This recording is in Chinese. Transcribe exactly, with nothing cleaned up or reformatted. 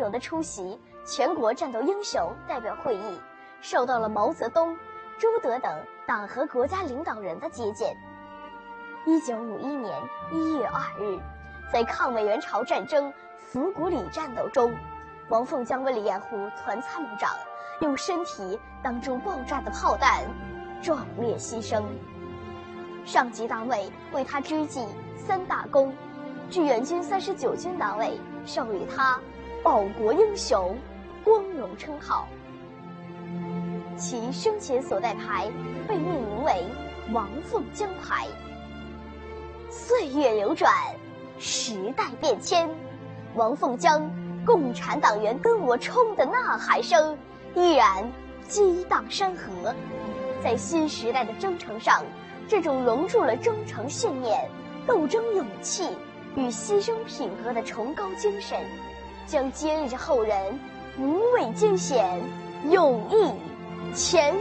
有的出席全国战斗英雄代表会议，受到了毛泽东、朱德等党和国家领导人的接见。一九五一年一月二日，在抗美援朝战争福古里战斗中，王凤江为了掩护团参谋长，用身体挡住爆炸的炮弹，壮烈牺牲。上级单位为他追记三大功，志愿军三十九军单位授予他报国英雄光荣称号。其生前所带牌被命名为王凤江牌。岁月流转，时代变迁，王凤江共产党员跟我冲的呐喊声依然激荡山河。在新时代的征程上，这种融入了忠诚信念、斗争勇气与牺牲品格的崇高精神，将接日后人无畏艰险、勇毅前